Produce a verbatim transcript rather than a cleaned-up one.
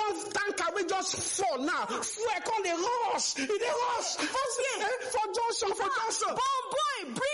one tanker wey just fall now. Fuel come dey rush. E dey rush. For, eh, for junction, for junction. Bon boy, bring